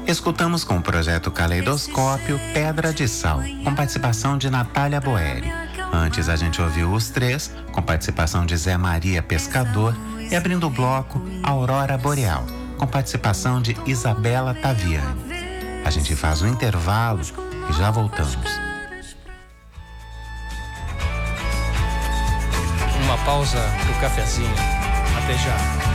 Escutamos com o projeto Caleidoscópio Pedra de Sal, com participação de Natália Boeri. Antes a gente ouviu Os Três, com participação de Zé Maria Pescador, e abrindo o bloco Aurora Boreal, com participação de Isabela Taviani. A gente faz um intervalo e já voltamos. Uma pausa pro cafezinho. Até já.